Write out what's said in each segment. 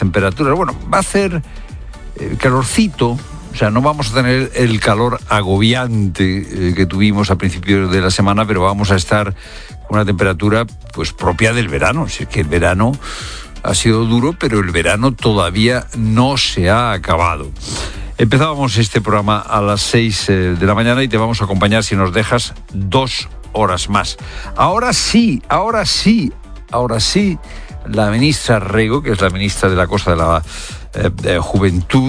temperaturas. Bueno, va a hacer calorcito. O sea, no vamos a tener el calor agobiante que tuvimos a principios de la semana, pero vamos a estar con una temperatura pues propia del verano. Si es que el verano ha sido duro, pero el verano todavía no se ha acabado. Empezábamos este programa a las 6 de la mañana y te vamos a acompañar, si nos dejas, 2 horas más. Ahora sí, la ministra Rego, que es la ministra de la cosa de la Juventud,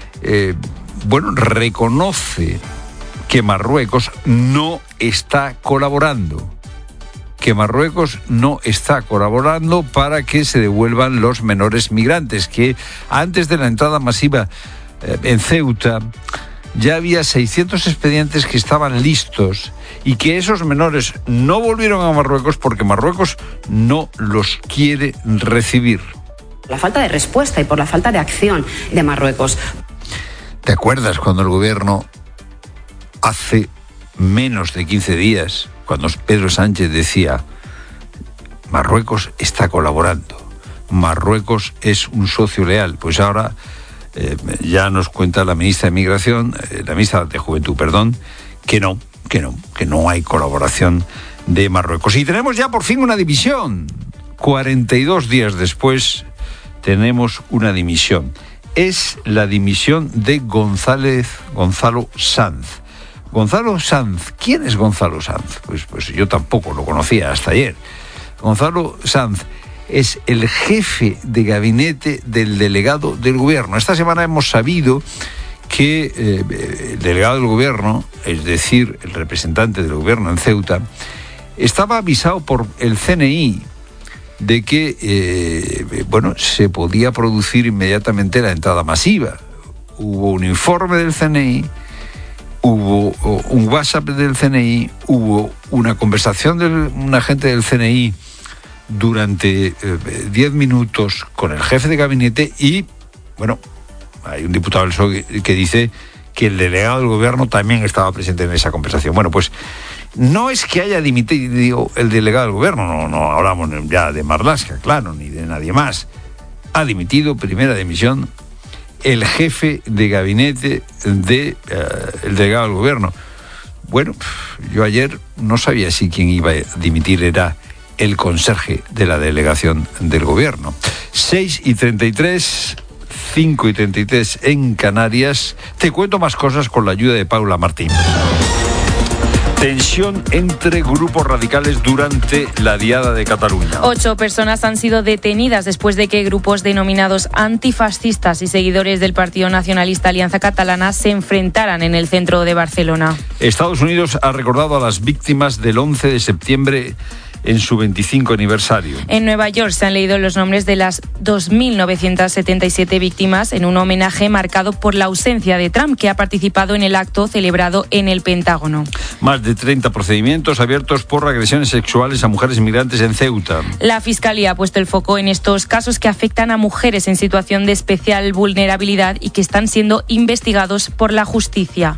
reconoce que Marruecos no está colaborando. Para que se devuelvan los menores migrantes, que antes de la entrada masiva en Ceuta ya había 600 expedientes que estaban listos y que esos menores no volvieron a Marruecos porque Marruecos no los quiere recibir. La falta de respuesta y por la falta de acción de Marruecos. ¿Te acuerdas cuando el gobierno hace menos de 15 días, cuando Pedro Sánchez decía Marruecos está colaborando, Marruecos es un socio leal? Pues ahora ya nos cuenta la ministra de Migración, la ministra de Juventud, que no hay colaboración de Marruecos. Y tenemos ya por fin una dimisión. 42 días después tenemos una dimisión. Es la dimisión de Gonzalo Sanz. Gonzalo Sanz, ¿quién es Gonzalo Sanz? Pues yo tampoco lo conocía hasta ayer. Gonzalo Sanz es el jefe de gabinete del delegado del gobierno. Esta semana hemos sabido que el delegado del gobierno, es decir, el representante del gobierno en Ceuta, estaba avisado por el CNI de que se podía producir inmediatamente la entrada masiva. Hubo un informe del CNI, hubo un WhatsApp del CNI, hubo una conversación de un agente del CNI durante 10 minutos con el jefe de gabinete y, hay un diputado del PSOE que dice que el delegado del gobierno también estaba presente en esa conversación. Bueno, pues no es que haya dimitido el delegado del gobierno, no hablamos ya de Marlaska, claro, ni de nadie más. Ha dimitido, primera dimisión, el jefe de gabinete del delegado del gobierno. Bueno, yo ayer no sabía si quien iba a dimitir era el conserje de la delegación del gobierno. 6:33, 5:33 en Canarias. Te cuento más cosas con la ayuda de Paula Martín. Tensión entre grupos radicales durante la Diada de Cataluña. 8 personas han sido detenidas después de que grupos denominados antifascistas y seguidores del Partido Nacionalista Alianza Catalana se enfrentaran en el centro de Barcelona. Estados Unidos ha recordado a las víctimas del 11 de septiembre en su 25 aniversario. En Nueva York se han leído los nombres de las 2.977 víctimas en un homenaje marcado por la ausencia de Trump, que ha participado en el acto celebrado en el Pentágono. Más de 30 procedimientos abiertos por agresiones sexuales a mujeres migrantes en Ceuta. La Fiscalía ha puesto el foco en estos casos que afectan a mujeres en situación de especial vulnerabilidad y que están siendo investigados por la justicia.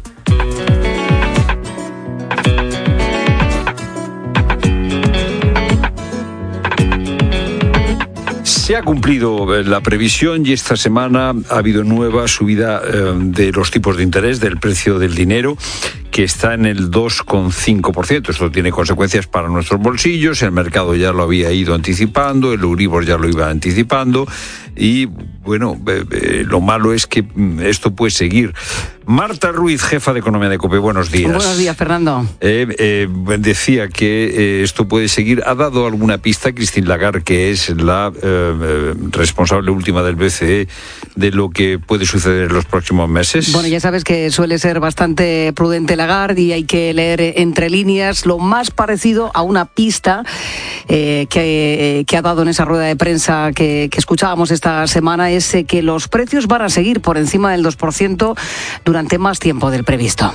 Se ha cumplido la previsión y esta semana ha habido nueva subida de los tipos de interés del precio del dinero, que está en el 2,5%. Esto tiene consecuencias para nuestros bolsillos. El mercado ya lo había ido anticipando, el Euribor ya lo iba anticipando y, lo malo es que esto puede seguir. Marta Ruiz, jefa de Economía de COPE, buenos días. Buenos días, Fernando. Decía que esto puede seguir. ¿Ha dado alguna pista Christine Lagarde, que es la responsable última del BCE, de lo que puede suceder en los próximos meses? Bueno, ya sabes que suele ser bastante prudente Lagarde y hay que leer entre líneas lo más parecido a una pista que ha dado en esa rueda de prensa que escuchábamos esta semana, es que los precios van a seguir por encima del 2% durante más tiempo del previsto.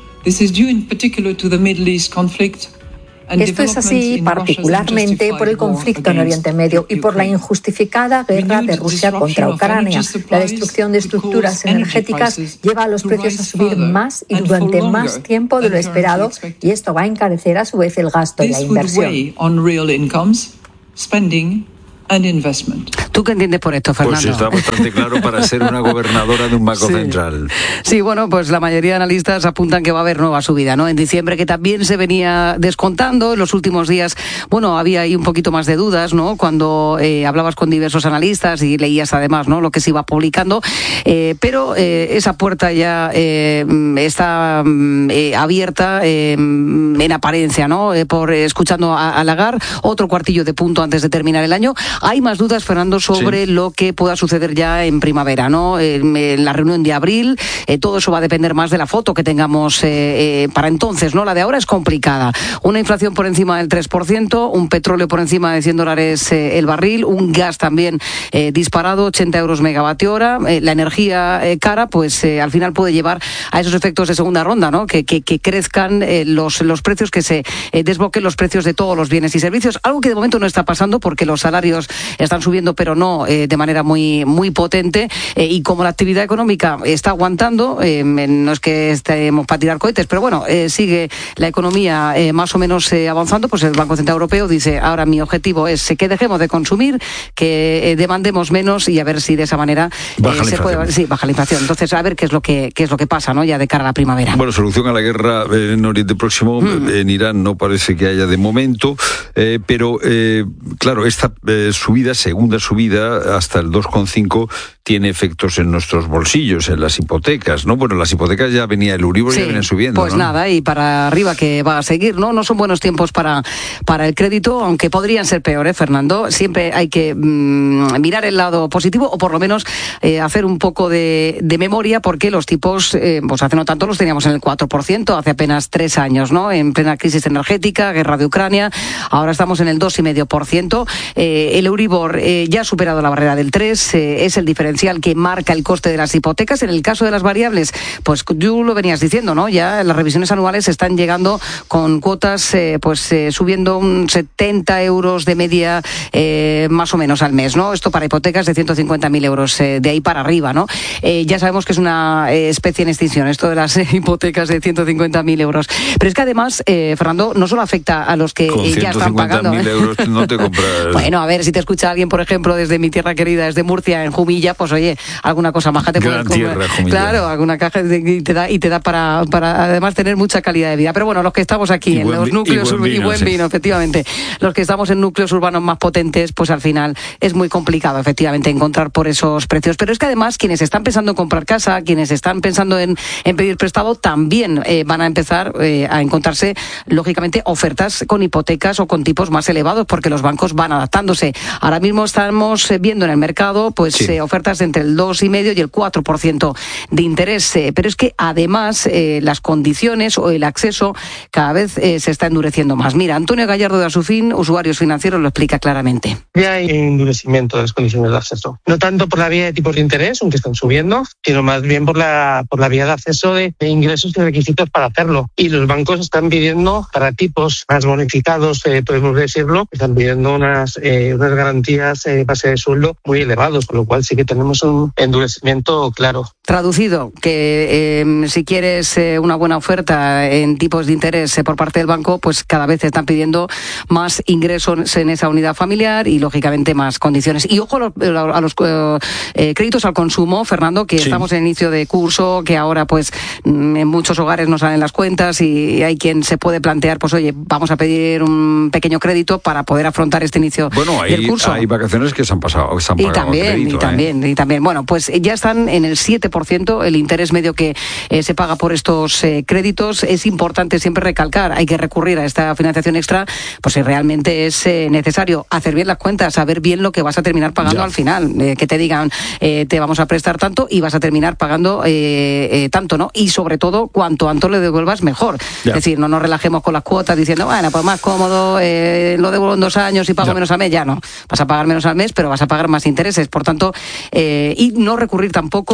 Esto es así particularmente por el conflicto en Oriente Medio y por la injustificada guerra de Rusia contra Ucrania. La destrucción de estructuras energéticas lleva a los precios a subir más y durante más tiempo de lo esperado, y esto va a encarecer a su vez el gasto y la inversión. ¿Tú qué entiendes por esto, Fernando? Pues está bastante claro para ser una gobernadora de un banco central. Sí, bueno, pues la mayoría de analistas apuntan que va a haber nueva subida, ¿no? En diciembre, que también se venía descontando. En los últimos días, bueno, había ahí un poquito más de dudas, ¿no? Cuando hablabas con diversos analistas y leías además, ¿no?, lo que se iba publicando. Pero esa puerta ya está abierta en apariencia, ¿no? Escuchando a Lagarde, otro cuartillo de punto antes de terminar el año. Hay más dudas, Fernando, sobre lo que pueda suceder ya en primavera, ¿no? En la reunión de abril, todo eso va a depender más de la foto que tengamos para entonces, ¿no? La de ahora es complicada. Una inflación por encima del 3%, un petróleo por encima de $100 el barril, un gas también disparado, 80 euros megavatio hora. La energía cara, pues al final puede llevar a esos efectos de segunda ronda, ¿no? Que crezcan los precios, que se desbloqueen los precios de todos los bienes y servicios, algo que de momento no está pasando porque los salarios están subiendo, pero no de manera muy, muy potente, y como la actividad económica está aguantando, no es que estemos para tirar cohetes, pero bueno, sigue la economía más o menos avanzando, pues el Banco Central Europeo dice, ahora mi objetivo es que dejemos de consumir, que demandemos menos y a ver si de esa manera baja la inflación. Entonces, a ver qué es lo que pasa, ¿no?, ya de cara a la primavera. Bueno, solución a la guerra en Oriente Próximo, en Irán no parece que haya de momento, pero claro, esta segunda subida hasta el 2,5 tiene efectos en nuestros bolsillos, en las hipotecas, ¿no? Bueno, las hipotecas ya venía, el Euribor ya viene subiendo, pues ¿no? Nada, y para arriba que va a seguir, ¿no? No son buenos tiempos para el crédito, aunque podrían ser peores, Fernando. Siempre hay que mirar el lado positivo, o por lo menos hacer un poco de memoria, porque los tipos, pues hace no tanto los teníamos en el 4%, hace apenas 3 años, ¿no? En plena crisis energética, guerra de Ucrania, ahora estamos en el 2,5%. El Euribor ya ha superado la barrera del 3, es el diferencial que marca el coste de las hipotecas. En el caso de las variables, pues tú lo venías diciendo, ¿no? Ya las revisiones anuales están llegando con cuotas subiendo un 70 euros de media más o menos al mes, ¿no? Esto para hipotecas de 150.000 euros, de ahí para arriba, ¿no? Ya sabemos que es una especie en extinción esto de las hipotecas de 150.000 euros. Pero es que además, Fernando, no solo afecta a los que ya están pagando. Con 150.000 euros no te compras. Bueno, a ver, si te escucha alguien, por ejemplo, desde mi tierra querida, desde Murcia, en Jumilla, pues oye, alguna cosa maja te puedes comer. Claro, alguna caja y te da para además tener mucha calidad de vida. Pero bueno, los que estamos aquí en los núcleos y buen vino, efectivamente, los que estamos en núcleos urbanos más potentes, pues al final es muy complicado, efectivamente, encontrar por esos precios. Pero es que además quienes están pensando en comprar casa, quienes están pensando en pedir prestado, también van a empezar a encontrarse, lógicamente, ofertas con hipotecas o con tipos más elevados, porque los bancos van adaptándose. Ahora mismo estamos viendo en el mercado ofertas entre el 2,5 y el 4% de interés, pero es que además las condiciones o el acceso cada vez se está endureciendo más. Mira, Antonio Gallardo de Asufin, Usuarios Financieros, lo explica claramente. Ya hay endurecimiento de las condiciones de acceso, no tanto por la vía de tipos de interés, aunque están subiendo, sino más bien por la vía de acceso de ingresos y requisitos para hacerlo. Y los bancos están pidiendo, para tipos más bonificados, podemos decirlo, están pidiendo unas garantías base de sueldo muy elevados, con lo cual sí que tenemos un endurecimiento claro. Traducido, que si quieres una buena oferta en tipos de interés por parte del banco, pues cada vez te están pidiendo más ingresos en esa unidad familiar y, lógicamente, más condiciones. Y ojo a los créditos al consumo, Fernando, que estamos en inicio de curso, que ahora pues en muchos hogares no salen las cuentas y hay quien se puede plantear, pues oye, vamos a pedir un pequeño crédito para poder afrontar este inicio del curso. Hay vacaciones que se han pagado crédito. Y también. Bueno, pues ya están en el 7% el interés medio que se paga por estos créditos. Es importante siempre recalcar, hay que recurrir a esta financiación extra, pues si realmente es necesario hacer bien las cuentas, saber bien lo que vas a terminar pagando al final, que te digan te vamos a prestar tanto y vas a terminar pagando tanto, ¿no? Y sobre todo, cuanto antes le devuelvas, mejor. Es decir, no nos relajemos con las cuotas diciendo, bueno, pues más cómodo, lo devuelvo en 2 años y pago menos al mes. Ya no, vas a pagar menos al mes, pero vas a pagar más intereses. Por tanto, y no recurrir tampoco nunca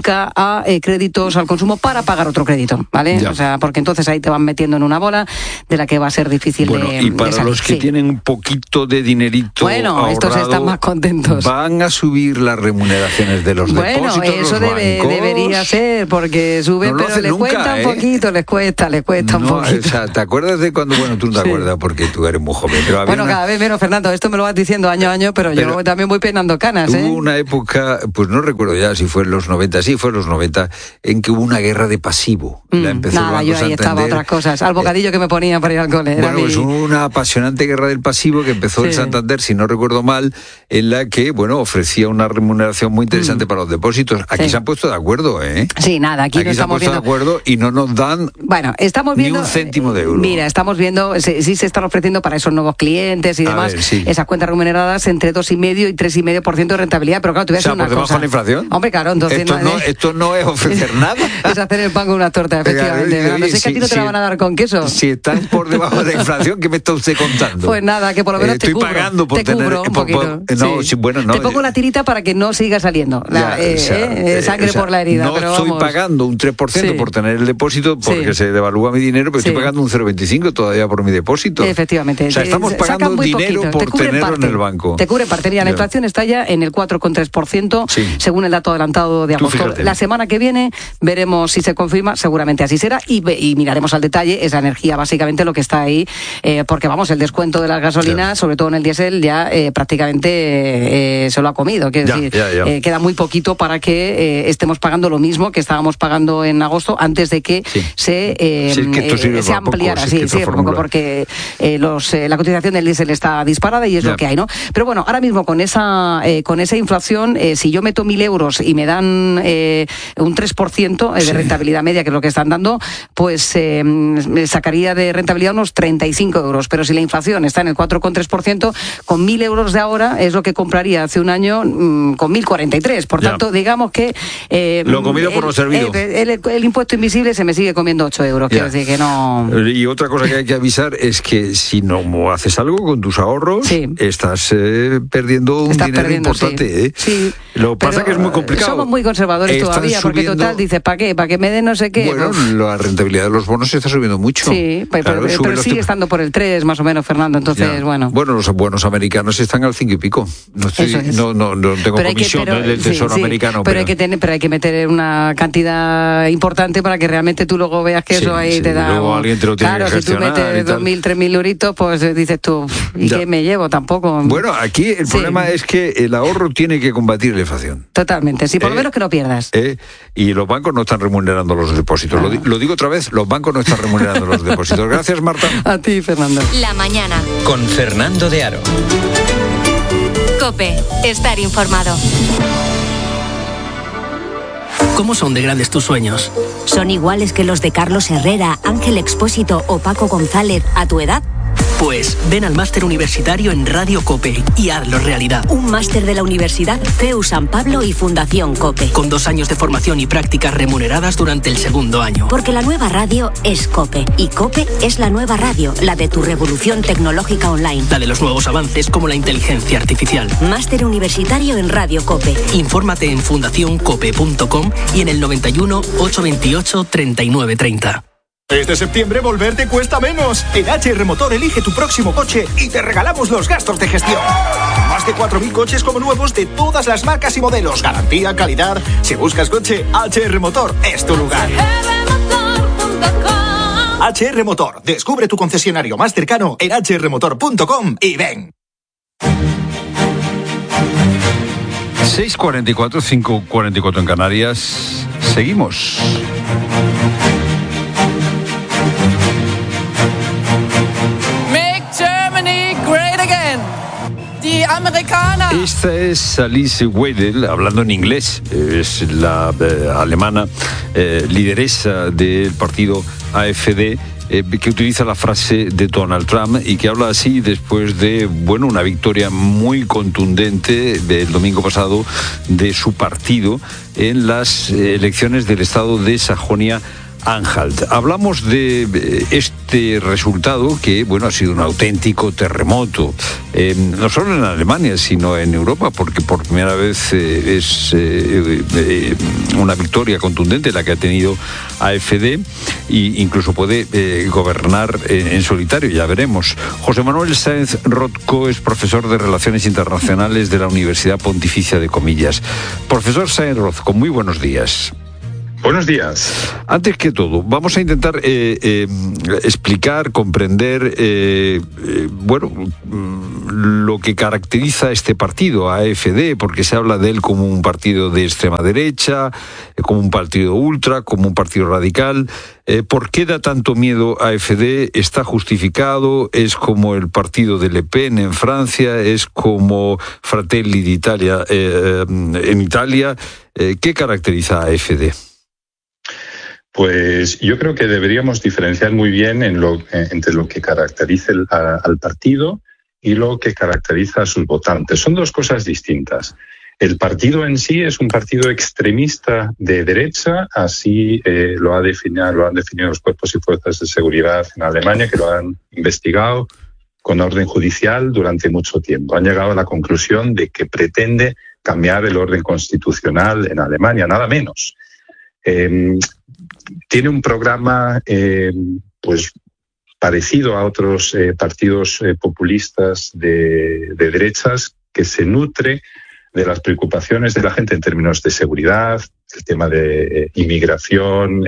nunca a créditos al consumo para pagar otro crédito, ¿vale? Ya. O sea, porque entonces ahí te van metiendo en una bola de la que va a ser difícil y para de salir. los que tienen un poquito de dinerito ahorrado, estos están más contentos. ¿Van a subir las remuneraciones de los depósitos? Bueno, eso debería ser, porque suben, no pero les cuesta un poquito, les cuesta un poquito. O sea, ¿te acuerdas de cuando, bueno, tú no te acuerdas porque tú eres muy joven, pero había cada vez menos, Fernando, esto me lo vas diciendo año a año, pero yo también voy peinando canas, Hubo una época, pues no recuerdo ya si fue en los 90, en que hubo una guerra de pasivo. La empezó el Banco yo ahí Santander. estaba otras cosas, al bocadillo que me ponía para ir al cole. Bueno, pues una apasionante guerra del pasivo que empezó el Santander, si no recuerdo mal, en la que, bueno, ofrecía una remuneración muy interesante para los depósitos. Aquí se han puesto de acuerdo, ¿eh? Sí, nada, aquí no se han estamos puesto viendo... de acuerdo y no nos dan ni un céntimo de euro. Mira, estamos viendo, sí se están ofreciendo para esos nuevos clientes y demás, esas cuentas remuneradas entre 2,5 y 3,5% de rentabilidad, pero claro, te voy a decir una cosa. ¿Por debajo de la inflación? Hombre, claro, entonces... Esto no es ofrecer nada. Es hacer el pan con una torta, efectivamente. No sé que a ti no te la van a dar con queso. Si estás por debajo de la inflación, ¿qué me está usted contando? Pues nada, que por lo menos te cubro. Estoy pagando por te cubro un poquito. Te pongo la tirita para que no siga saliendo sangre por la herida. No pero estoy pagando un 3% por tener el depósito porque se devalúa mi dinero, pero estoy pagando un 0,25 todavía por mi depósito. Efectivamente. O sea, estamos pagando dinero por tenerlo en el banco. Te cubre parte. Mira, la inflación está ya en el 4,3%, según el dato adelantado de agosto. La semana que viene veremos si se confirma, seguramente así será, y miraremos al detalle esa energía, básicamente lo que está ahí, porque vamos, el descuento de las gasolinas, sobre todo en el diésel, ya prácticamente se lo ha comido. Queda muy poquito para que estemos pagando lo mismo que estábamos pagando en agosto antes de que se ampliara. Porque la cotización del diésel está disparada y es lo que hay, ¿no? Pero bueno, ahora mismo con esa inflación, si yo meto 1.000 euros y me dan un 3% de rentabilidad media, que es lo que están dando, pues me sacaría de rentabilidad unos 35 euros. Pero si la inflación está en el 4,3%, con 1.000 euros de ahora es lo que compraría hace un año con 1.043. Por tanto, digamos que... lo comido por lo servido. El impuesto invisible se me sigue comiendo 8 euros. Quiero decir que no... Y otra cosa que hay que avisar es que si no haces algo con tus ahorros, estás perdiendo un dinero importante. Sí. Lo que pasa es que es muy complicado. Somos muy conservadores todavía, porque total, dices, ¿para qué? ¿Para que me den no sé qué? Bueno, la rentabilidad de los bonos se está subiendo mucho. Sí, pero sigue estando por el 3 más o menos, Fernando, entonces, bueno. Bueno, los bonos americanos están al 5 y pico. No tengo comisión del Tesoro americano. Pero hay que meter una cantidad importante para que realmente tú luego veas que eso ahí te da... Luego alguien te lo tiene que gestionar. Si tú metes 2.000, 3.000 euritos, pues dices tú, ¿y qué me llevo? Tampoco... Bueno, aquí el problema es que el ahorro tiene que combatir la inflación. Totalmente, sí, por lo menos que no pierdas. Y los bancos no están remunerando los depósitos. Lo digo otra vez, los bancos no están remunerando los depósitos. Gracias, Marta. A ti, Fernando. La mañana. Con Fernando de Aro. COPE. Estar informado. ¿Cómo son de grandes tus sueños? ¿Son iguales que los de Carlos Herrera, Ángel Expósito o Paco González a tu edad? Pues ven al máster universitario en Radio COPE y hazlo realidad. Un máster de la Universidad CEU San Pablo y Fundación COPE. Con 2 años de formación y prácticas remuneradas durante el segundo año. Porque la nueva radio es COPE. Y COPE es la nueva radio, la de tu revolución tecnológica online. La de los nuevos avances como la inteligencia artificial. Máster universitario en Radio COPE. Infórmate en fundacioncope.com y en el 91 828 3930. Este septiembre volver te cuesta menos. En HR Motor elige tu próximo coche y te regalamos los gastos de gestión. Más de 4.000 coches como nuevos de todas las marcas y modelos. Garantía, calidad. Si buscas coche, HR Motor es tu lugar. HR Motor. Descubre tu concesionario más cercano en hrmotor.com y ven. 6:44, 5:44 en Canarias. Seguimos. Esta es Alice Weidel, hablando en inglés, es la alemana lideresa del partido AfD, que utiliza la frase de Donald Trump y que habla así después de una victoria muy contundente del domingo pasado de su partido en las elecciones del estado de Sajonia-Anhalt. Hablamos de esto este resultado que, bueno, ha sido un auténtico terremoto, no solo en Alemania, sino en Europa, porque por primera vez es una victoria contundente la que ha tenido AfD e incluso puede gobernar en solitario, ya veremos. José Manuel Sáenz Rothko es profesor de Relaciones Internacionales de la Universidad Pontificia de Comillas. Profesor Sáenz Rothko, muy buenos días. Buenos días. Antes que todo, vamos a intentar explicar, comprender, lo que caracteriza a este partido, a AfD, porque se habla de él como un partido de extrema derecha, como un partido ultra, como un partido radical. ¿Por qué da tanto miedo a AfD? ¿Está justificado? ¿Es como el partido de Le Pen en Francia? ¿Es como Fratelli d'Italia en Italia? ¿Qué caracteriza a AfD? Pues yo creo que deberíamos diferenciar muy bien entre lo que caracteriza al partido y lo que caracteriza a sus votantes. Son dos cosas distintas. El partido en sí es un partido extremista de derecha, así lo han definido los cuerpos y fuerzas de seguridad en Alemania, que lo han investigado con orden judicial durante mucho tiempo. Han llegado a la conclusión de que pretende cambiar el orden constitucional en Alemania, nada menos. Tiene un programa pues parecido a otros partidos populistas de derechas, que se nutre de las preocupaciones de la gente en términos de seguridad, el tema de inmigración,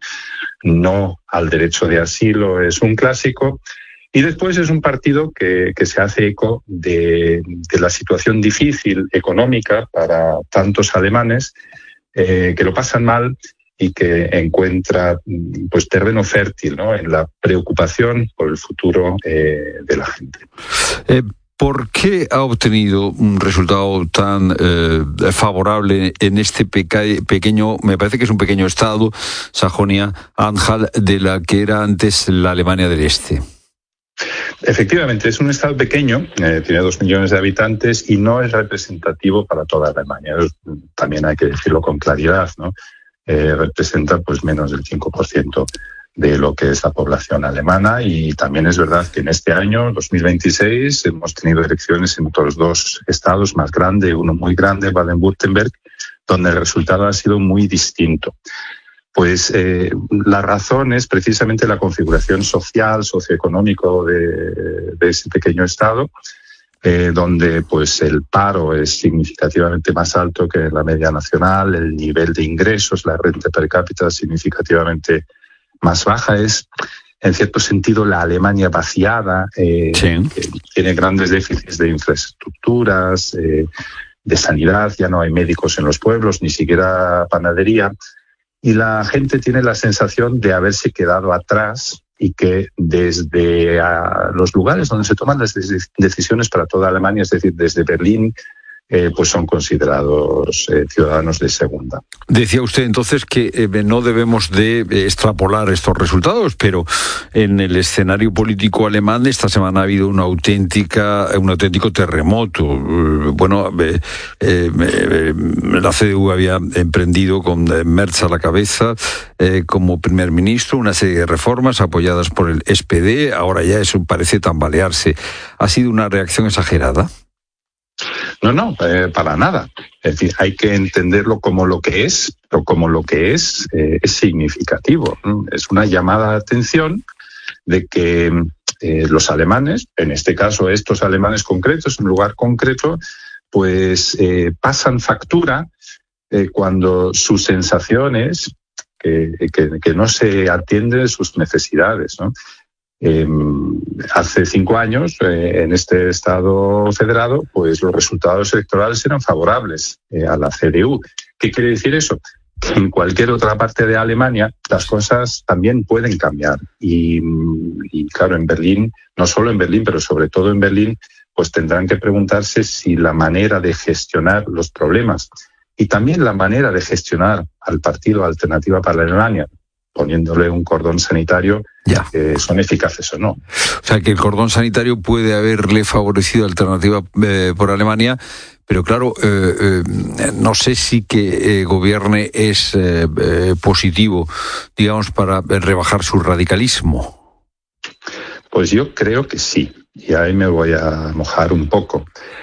no al derecho de asilo es un clásico. Y después es un partido que se hace eco de la situación difícil económica para tantos alemanes que lo pasan mal y que encuentra pues terreno fértil, ¿no?, en la preocupación por el futuro de la gente. ¿Por qué ha obtenido un resultado tan favorable en este pequeño, me parece que es un pequeño estado, Sajonia-Anhalt, de la que era antes la Alemania del Este? Efectivamente, es un estado pequeño, tiene 2 millones de habitantes y no es representativo para toda Alemania. También hay que decirlo con claridad, ¿no? Representa pues menos del 5% de lo que es la población alemana, y también es verdad que en este año, 2026, hemos tenido elecciones en otros 2 estados más grandes, uno muy grande, Baden-Württemberg, donde el resultado ha sido muy distinto. Pues la razón es precisamente la configuración social, socioeconómico de ese pequeño estado, donde pues el paro es significativamente más alto que la media nacional, el nivel de ingresos, la renta per cápita es significativamente más baja. Es, en cierto sentido, la Alemania vaciada, que tiene grandes déficits de infraestructuras, de sanidad, ya no hay médicos en los pueblos, ni siquiera panadería, y la gente tiene la sensación de haberse quedado atrás y que desde los lugares donde se toman las decisiones para toda Alemania, es decir, desde Berlín, pues son considerados ciudadanos de segunda. Decía usted entonces que no debemos de extrapolar estos resultados, pero en el escenario político alemán esta semana ha habido un auténtico terremoto. Bueno, la CDU había emprendido con Merz a la cabeza como primer ministro una serie de reformas apoyadas por el SPD. Ahora ya eso parece tambalearse. ¿Ha sido una reacción exagerada? No, para nada. Es decir, hay que entenderlo como lo que es, pero como lo que es significativo. Es una llamada de atención de que los alemanes, en este caso estos alemanes concretos, en un lugar concreto, pues pasan factura cuando sus sensaciones que no se atienden sus necesidades, ¿no? Hace 5 años, en este Estado federado, pues los resultados electorales eran favorables a la CDU. ¿Qué quiere decir eso? Que en cualquier otra parte de Alemania las cosas también pueden cambiar. Y claro, en Berlín, no solo en Berlín, pero sobre todo en Berlín, pues tendrán que preguntarse si la manera de gestionar los problemas y también la manera de gestionar al partido Alternativa para Alemania, poniéndole un cordón sanitario, son eficaces o no. O sea, que el cordón sanitario puede haberle favorecido Alternativa por Alemania, pero claro, no sé si que gobierne es positivo, digamos, para rebajar su radicalismo. Pues yo creo que sí, y ahí me voy a mojar un poco.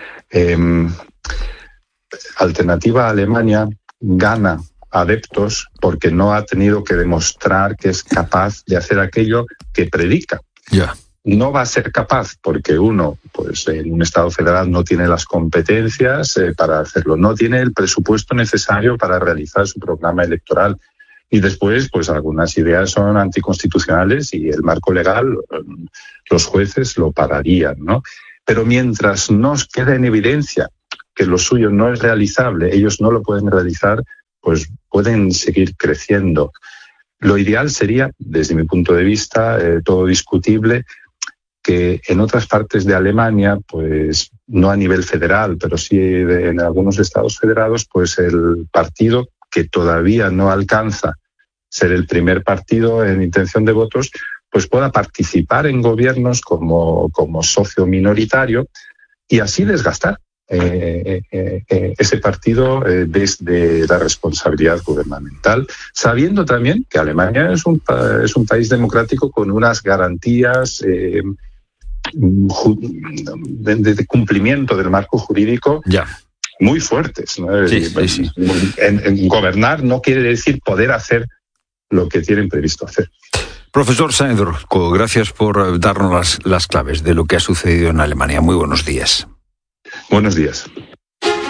Alternativa a Alemania gana adeptos porque no ha tenido que demostrar que es capaz de hacer aquello que predica. No va a ser capaz porque uno, pues en un Estado federal no tiene las competencias para hacerlo, no tiene el presupuesto necesario para realizar su programa electoral. Y después, pues algunas ideas son anticonstitucionales y el marco legal, los jueces lo pararían, ¿no? Pero mientras no quede en evidencia que lo suyo no es realizable, ellos no lo pueden realizar, pues pueden seguir creciendo. Lo ideal sería, desde mi punto de vista, todo discutible, que en otras partes de Alemania, pues no a nivel federal, pero sí en algunos estados federados, pues el partido que todavía no alcanza ser el primer partido en intención de votos, pues pueda participar en gobiernos como socio minoritario y así desgastar ese partido desde la responsabilidad gubernamental, sabiendo también que Alemania es un país democrático con unas garantías de cumplimiento del marco jurídico muy fuertes, ¿no? Sí. En gobernar no quiere decir poder hacer lo que tienen previsto hacer. Profesor Sáenz de Orozco, gracias por darnos las claves de lo que ha sucedido en Alemania. Muy buenos días. Buenos días.